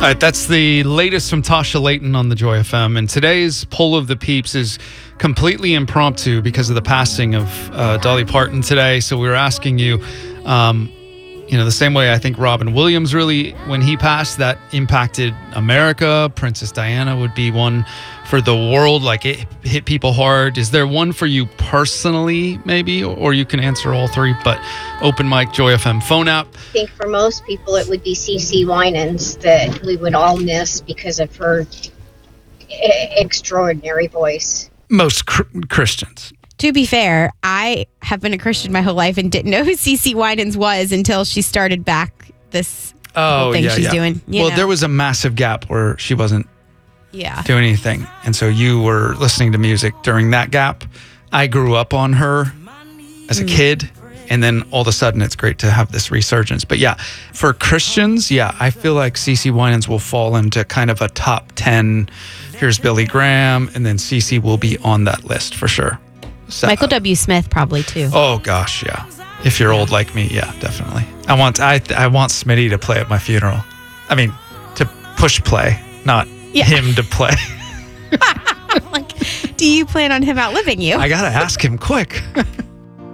All right, that's the latest from Tasha Layton on the Joy FM. And today's Poll of the Peeps is completely impromptu because of the passing of Dolly Parton today. So we were asking you, the same way I think Robin Williams really, when he passed, that impacted America. Princess Diana would be one for the world, like it hit people hard. Is there one for you personally, maybe? Or you can answer all three, but open mic, Joy FM phone app. I think for most people it would be CeCe Winans that we would all miss because of her extraordinary voice. Most Christians. To be fair, I have been a Christian my whole life and didn't know who CeCe Winans was until she started back this whole thing she's doing. There was a massive gap where she wasn't doing anything. And so you were listening to music during that gap. I grew up on her as a kid. And then all of a sudden, it's great to have this resurgence. But yeah, for Christians, I feel like CeCe Winans will fall into kind of a top 10. Here's Billy Graham. And then CeCe will be on that list for sure. So, Michael W. Smith probably too. Oh gosh, yeah. If you're old like me, yeah, definitely. I want Smitty to play at my funeral. I mean, to push play, not him to play. Do you plan on him outliving you? I gotta ask him quick.